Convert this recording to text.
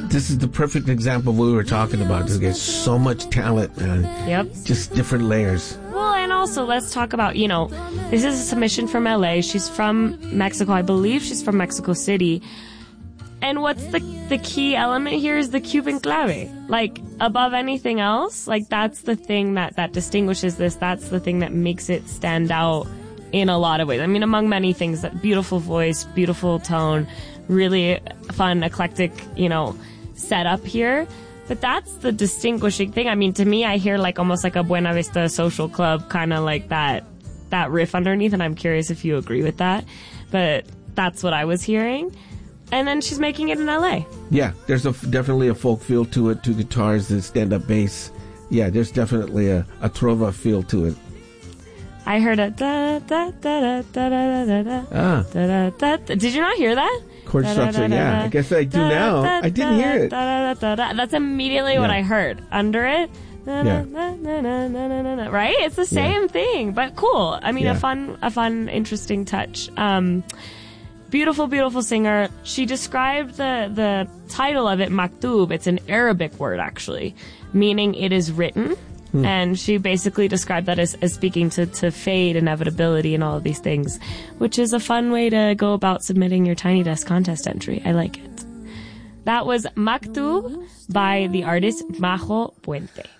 this is the perfect example of what we were talking about. Just get so much talent, man. Yep. Just different layers. Well, and also let's talk about, this is a submission from LA. She's from Mexico. I believe she's from Mexico City. And what's the key element here is the Cuban clave. Like, above anything else, like, that's the thing that distinguishes this. That's the thing that makes it stand out in a lot of ways. I mean, among many things, that beautiful voice, beautiful tone, really fun, eclectic, setup here. But that's the distinguishing thing. I mean, to me, I hear like almost like a Buena Vista Social Club, kind of like that riff underneath, and I'm curious if you agree with that. But that's what I was hearing. And then she's making it in LA. Yeah, there's definitely a folk feel to it, to guitars, the stand-up bass. Yeah, there's definitely a trova feel to it. I heard a da da da da da da da da da da. Did you not hear that? Chord structure, yeah. I guess I do now. I didn't hear it. That's immediately what I heard. Under it, right? It's the same thing, but cool. I mean, a fun, interesting touch. Beautiful, beautiful singer. She described the title of it, maktub. It's an Arabic word, actually, meaning it is written. And she basically described that as speaking to fate, inevitability, and all of these things, which is a fun way to go about submitting your Tiny Desk contest entry. I like it. That was Maktub by the artist Majo Puente.